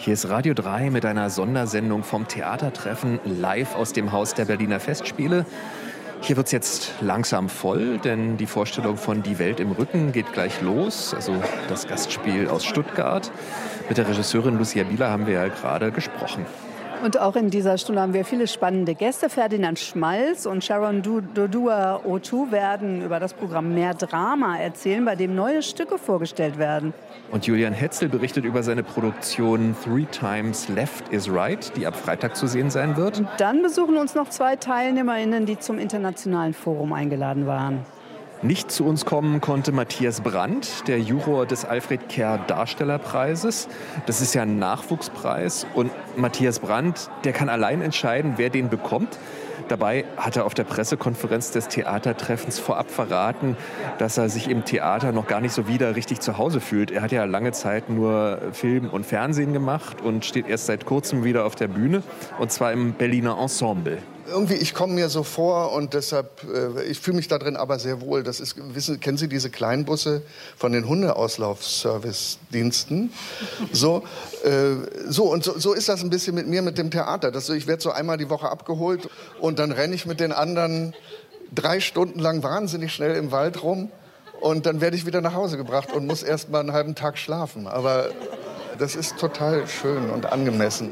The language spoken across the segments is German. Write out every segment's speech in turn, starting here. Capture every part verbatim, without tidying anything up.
Hier ist Radio drei mit einer Sondersendung vom Theatertreffen live aus dem Haus der Berliner Festspiele. Hier wird es jetzt langsam voll, denn die Vorstellung von Die Welt im Rücken geht gleich los. Also das Gastspiel aus Stuttgart. Mit der Regisseurin Lucia Bieler haben wir ja gerade gesprochen. Und auch in dieser Stunde haben wir viele spannende Gäste. Ferdinand Schmalz und Sharon Dodua-Otoo werden über das Programm Mehr Drama erzählen, bei dem neue Stücke vorgestellt werden. Und Julian Hetzel berichtet über seine Produktion Three Times Left is Right, die ab Freitag zu sehen sein wird. Und dann besuchen uns noch zwei TeilnehmerInnen, die zum Internationalen Forum eingeladen waren. Nicht zu uns kommen konnte Matthias Brandt, der Juror des Alfred Kerr Darstellerpreises. Das ist ja ein Nachwuchspreis. Und Matthias Brandt, der kann allein entscheiden, wer den bekommt. Dabei hat er auf der Pressekonferenz des Theatertreffens vorab verraten, dass er sich im Theater noch gar nicht so wieder richtig zu Hause fühlt. Er hat ja lange Zeit nur Film und Fernsehen gemacht und steht erst seit kurzem wieder auf der Bühne. Und zwar im Berliner Ensemble. Irgendwie, ich komme mir so vor und deshalb, äh, ich fühle mich da drin aber sehr wohl. Das ist, wissen, kennen Sie diese Kleinbusse von den Hundeauslauf-Service-Diensten? So, äh, so und so, so ist das ein bisschen mit mir, mit dem Theater. Das, ich werde so einmal die Woche abgeholt und dann renne ich mit den anderen drei Stunden lang wahnsinnig schnell im Wald rum und dann werde ich wieder nach Hause gebracht und muss erst mal einen halben Tag schlafen. Aber das ist total schön und angemessen.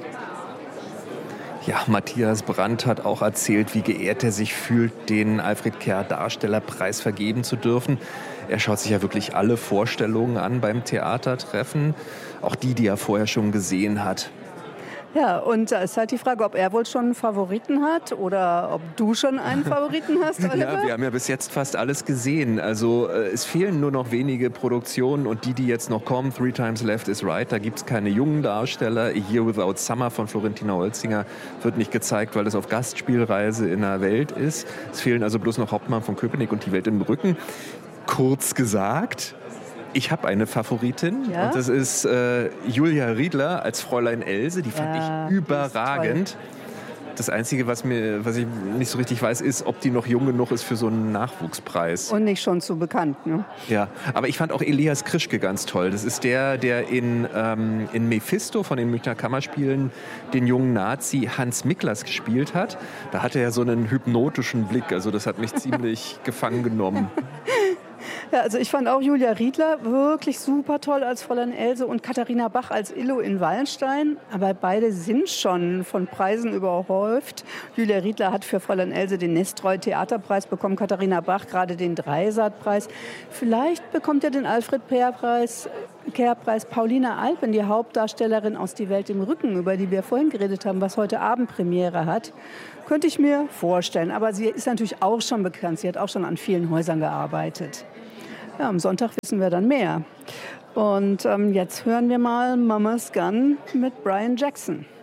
Ja, Matthias Brandt hat auch erzählt, wie geehrt er sich fühlt, den Alfred Kerr Darstellerpreis vergeben zu dürfen. Er schaut sich ja wirklich alle Vorstellungen an beim Theatertreffen, auch die, die er vorher schon gesehen hat. Ja, und da ist halt die Frage, ob er wohl schon einen Favoriten hat oder ob du schon einen Favoriten hast, Oliver? Ja, wir haben ja bis jetzt fast alles gesehen. Also äh, es fehlen nur noch wenige Produktionen und die, die jetzt noch kommen, Three Times Left is Right, da gibt es keine jungen Darsteller. A Year Without Summer von Florentina Holzinger wird nicht gezeigt, weil das auf Gastspielreise in der Welt ist. Es fehlen also bloß noch Hauptmann von Köpenick und Die Welt im Rücken. Kurz gesagt, ich habe eine Favoritin, ja? Und das ist äh, Julia Riedler als Fräulein Else. Die fand ja, ich überragend. Das Einzige, was, mir, was ich nicht so richtig weiß, ist, ob die noch jung genug ist für so einen Nachwuchspreis. Und nicht schon zu bekannt, ne? Ja, aber ich fand auch Elias Krischke ganz toll. Das ist der, der in, ähm, in Mephisto von den Münchner Kammerspielen den jungen Nazi Hans Miklas gespielt hat. Da hatte er so einen hypnotischen Blick. Also das hat mich ziemlich gefangen genommen. Ja, also ich fand auch Julia Riedler wirklich super toll als Fräulein Else und Katharina Bach als Illo in Wallenstein. Aber beide sind schon von Preisen überhäuft. Julia Riedler hat für Fräulein Else den Nestroy-Theaterpreis bekommen, Katharina Bach gerade den Dreisat-Preis. Vielleicht bekommt er den Alfred-Kerr-Preis Kerr-Preis Paulina Alpen, die Hauptdarstellerin aus Die Welt im Rücken, über die wir vorhin geredet haben, was heute Abend Premiere hat. Könnte ich mir vorstellen. Aber sie ist natürlich auch schon bekannt. Sie hat auch schon an vielen Häusern gearbeitet. Ja, am Sonntag wissen wir dann mehr. Und ähm, jetzt hören wir mal Mama's Gun mit Brian Jackson.